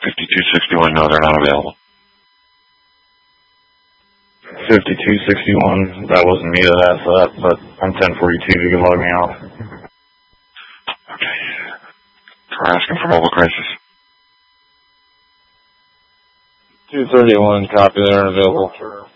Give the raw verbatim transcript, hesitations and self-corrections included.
fifty-two sixty-one, no, they're not available. fifty-two sixty-one, that wasn't me that asked that, but I'm ten forty-two, you can log me off. Okay. We're asking for mobile crisis. two thirty-one, copy there, available for